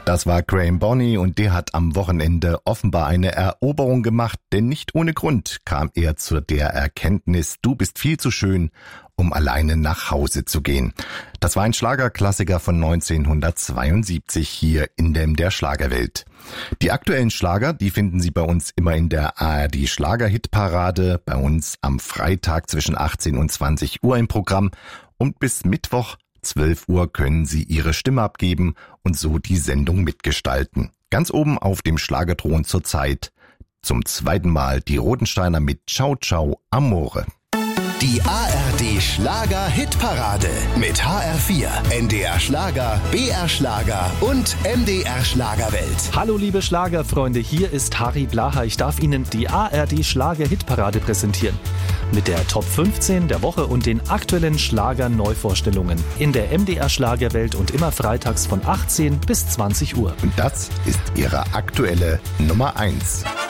Das war Graham Bonney und der hat am Wochenende offenbar eine Eroberung gemacht, denn nicht ohne Grund kam er zu der Erkenntnis, du bist viel zu schön, um alleine nach Hause zu gehen. Das war ein Schlagerklassiker von 1972 hier in der Schlagerwelt. Die aktuellen Schlager, die finden Sie bei uns immer in der ARD Schlager-Hitparade, bei uns am Freitag zwischen 18 und 20 Uhr im Programm und bis Mittwoch 12 Uhr können Sie Ihre Stimme abgeben und so die Sendung mitgestalten. Ganz oben auf dem Schlagerthron zurzeit zum zweiten Mal die Rodensteiner mit Ciao Ciao Amore. Die ARD Schlager Hitparade mit HR4, NDR Schlager, BR Schlager und MDR Schlagerwelt. Hallo liebe Schlagerfreunde, hier ist Harry Blaha. Ich darf Ihnen die ARD Schlager Hitparade präsentieren. Mit der Top 15 der Woche und den aktuellen Schlager-Neuvorstellungen in der MDR Schlagerwelt und immer freitags von 18 bis 20 Uhr. Und das ist Ihre aktuelle Nummer 1.